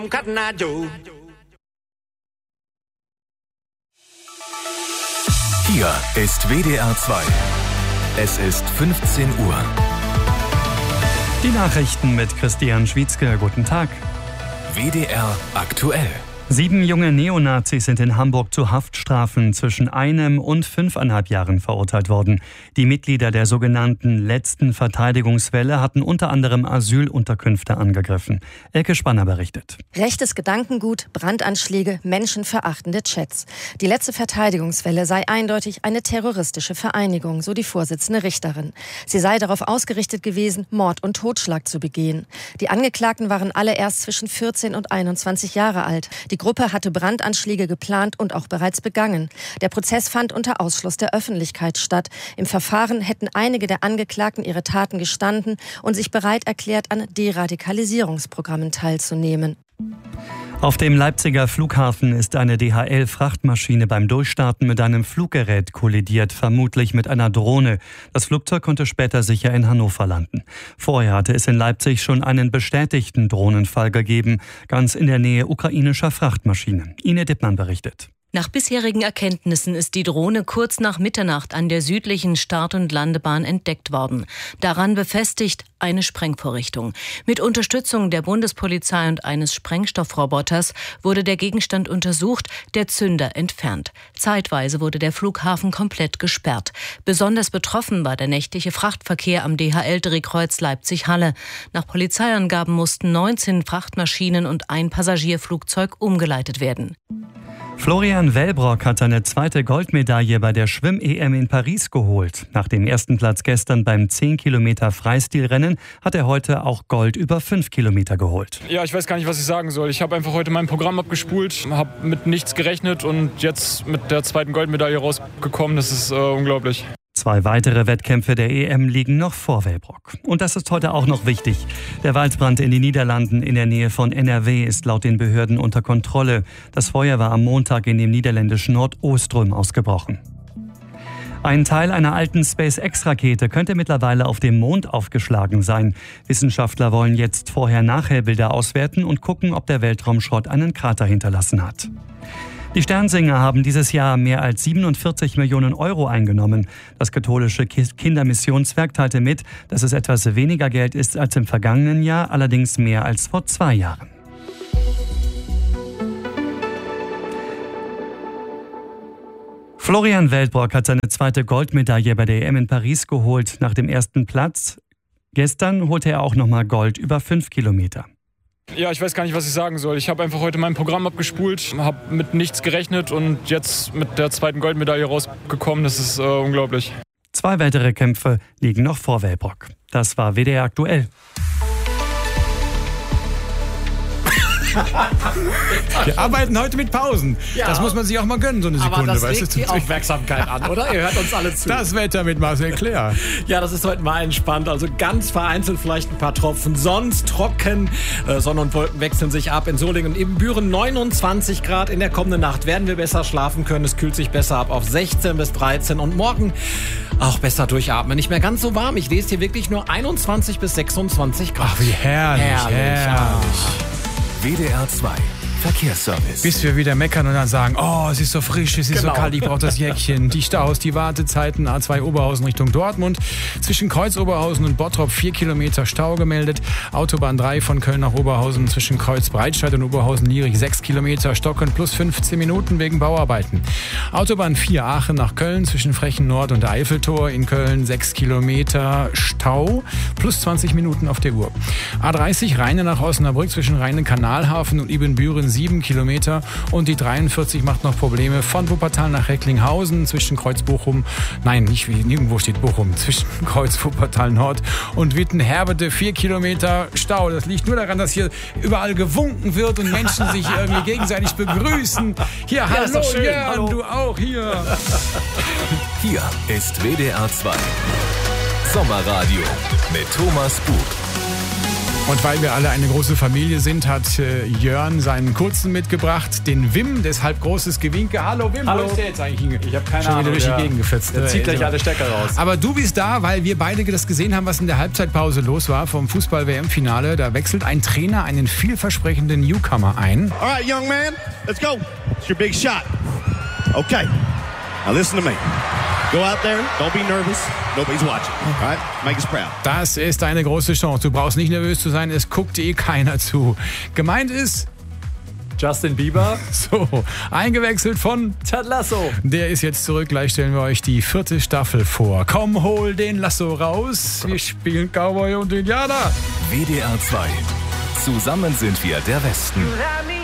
Hier ist WDR 2. Es ist 15 Uhr. Die Nachrichten mit Christian Schwietzke. Guten Tag. WDR aktuell. 7 junge Neonazis sind in Hamburg zu Haftstrafen zwischen 1 und 5,5 Jahren verurteilt worden. Die Mitglieder der sogenannten letzten Verteidigungswelle hatten unter anderem Asylunterkünfte angegriffen. Elke Spanner berichtet. Rechtes Gedankengut, Brandanschläge, menschenverachtende Chats. Die letzte Verteidigungswelle sei eindeutig eine terroristische Vereinigung, so die Vorsitzende Richterin. Sie sei darauf ausgerichtet gewesen, Mord und Totschlag zu begehen. Die Angeklagten waren alle erst zwischen 14 und 21 Jahre alt. Die Gruppe hatte Brandanschläge geplant und auch bereits begangen. Der Prozess fand unter Ausschluss der Öffentlichkeit statt. Im Verfahren hätten einige der Angeklagten ihre Taten gestanden und sich bereit erklärt, an Deradikalisierungsprogrammen teilzunehmen. Auf dem Leipziger Flughafen ist eine DHL-Frachtmaschine beim Durchstarten mit einem Fluggerät kollidiert, vermutlich mit einer Drohne. Das Flugzeug konnte später sicher in Hannover landen. Vorher hatte es in Leipzig schon einen bestätigten Drohnenfall gegeben, ganz in der Nähe ukrainischer Frachtmaschinen. Ine Dippmann berichtet. Nach bisherigen Erkenntnissen ist die Drohne kurz nach Mitternacht an der südlichen Start- und Landebahn entdeckt worden. Daran befestigt eine Sprengvorrichtung. Mit Unterstützung der Bundespolizei und eines Sprengstoffroboters wurde der Gegenstand untersucht, der Zünder entfernt. Zeitweise wurde der Flughafen komplett gesperrt. Besonders betroffen war der nächtliche Frachtverkehr am DHL-Drehkreuz Leipzig-Halle. Nach Polizeiangaben mussten 19 Frachtmaschinen und ein Passagierflugzeug umgeleitet werden. Florian Wellbrock hat seine zweite Goldmedaille bei der Schwimm-EM in Paris geholt. Nach dem ersten Platz gestern beim 10 Kilometer Freistilrennen hat er heute auch Gold über 5 Kilometer geholt. Ja, ich weiß gar nicht, was ich sagen soll. Ich habe einfach heute mein Programm abgespult, habe mit nichts gerechnet und jetzt mit der zweiten Goldmedaille rausgekommen. Das ist unglaublich. 2 weitere Wettkämpfe der EM liegen noch vor Wellbrock. Und das ist heute auch noch wichtig. Der Waldbrand in den Niederlanden in der Nähe von NRW ist laut den Behörden unter Kontrolle. Das Feuer war am Montag in dem niederländischen Nordostrum ausgebrochen. Ein Teil einer alten SpaceX-Rakete könnte mittlerweile auf dem Mond aufgeschlagen sein. Wissenschaftler wollen jetzt Vorher-Nachher-Bilder auswerten und gucken, ob der Weltraumschrott einen Krater hinterlassen hat. Die Sternsinger haben dieses Jahr mehr als 47 Millionen Euro eingenommen. Das katholische Kindermissionswerk teilte mit, dass es etwas weniger Geld ist als im vergangenen Jahr, allerdings mehr als vor 2 Jahren. Florian Wellbrock hat seine zweite Goldmedaille bei der EM in Paris geholt. Nach dem ersten Platz gestern holte er auch nochmal Gold über 5 Kilometer. Ja, ich weiß gar nicht, was ich sagen soll. Ich habe einfach heute mein Programm abgespult, habe mit nichts gerechnet und jetzt mit der zweiten Goldmedaille rausgekommen. Das ist unglaublich. 2 weitere Kämpfe liegen noch vor Wellbrock. Das war WDR aktuell. Wir arbeiten heute mit Pausen. Ja. Das muss man sich auch mal gönnen, so eine Sekunde. Aber das regt die Aufmerksamkeit an, oder? Ihr hört uns alle zu. Das Wetter mit Marcel Claire. Ja, das ist heute mal entspannt. Also ganz vereinzelt vielleicht ein paar Tropfen. Sonst trocken. Sonne und Wolken wechseln sich ab. In Solingen und Ibbenbüren 29 Grad. In der kommenden Nacht werden wir besser schlafen können. Es kühlt sich besser ab auf 16 bis 13. Und morgen auch besser durchatmen. Nicht mehr ganz so warm. Ich lese hier wirklich nur 21 bis 26 Grad. Ach, wie herrlich. WDR 2 Verkehrsservice. Bis wir wieder meckern und dann sagen, oh, es ist so frisch, es ist so kalt, ich brauche das Jäckchen. Die Staus, die Wartezeiten, A2 Oberhausen Richtung Dortmund. Zwischen Kreuz Oberhausen und Bottrop 4 Kilometer Stau gemeldet. Autobahn 3 von Köln nach Oberhausen zwischen Kreuz Breitscheid und Oberhausen-Lierich 6 Kilometer Stocken plus 15 Minuten wegen Bauarbeiten. Autobahn 4 Aachen nach Köln zwischen Frechen Nord und Eiffeltor in Köln 6 Kilometer Stau plus 20 Minuten auf der Uhr. A30 Rheine nach Osnabrück zwischen Rheine-Kanalhafen und Ibbenbüren 7 Kilometer und die 43 macht noch Probleme von Wuppertal nach Recklinghausen zwischen Kreuz Bochum, nein, nicht wie nirgendwo steht Bochum, zwischen Kreuz Wuppertal Nord und Witten-Herbede 4 Kilometer Stau. Das liegt nur daran, dass hier überall gewunken wird und Menschen sich irgendwie gegenseitig begrüßen. Hier, hallo, Jörn, hallo. Du auch hier. Hier ist WDR 2 Sommerradio mit Thomas Buch. Und weil wir alle eine große Familie sind, hat Jörn seinen Kurzen mitgebracht, den Wim, deshalb großes Gewinke. Hallo Wim, Hallo. wo ist der jetzt eigentlich? Ich habe keine Schon Ahnung. wieder durch die Gegend gefetzt. Der zieht gleich alle Stecker raus. Aber du bist da, weil wir beide das gesehen haben, was in der Halbzeitpause los war vom Fußball-WM-Finale. Da wechselt ein Trainer einen vielversprechenden Newcomer ein. All right, young man, let's go. It's your big shot. Okay, now listen to me. Go out there, don't be nervous. Nobody's watching, all right? Make us proud. Das ist eine große Chance. Du brauchst nicht nervös zu sein, es guckt keiner zu. Gemeint ist Justin Bieber. so, eingewechselt von Ted Lasso. Der ist jetzt zurück. Gleich stellen wir euch die 4. Staffel vor. Komm, hol den Lasso raus. Wir spielen Cowboy und Indianer. WDR 2. Zusammen sind wir der Westen.